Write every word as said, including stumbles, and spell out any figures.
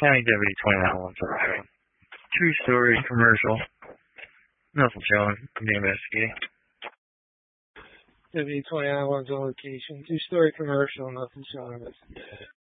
County Deputy twenty-nine one seven. True story commercial. Nothing showing. I'm investigating. Deputy twenty-nine one's on location. Two-story commercial, nothing showing.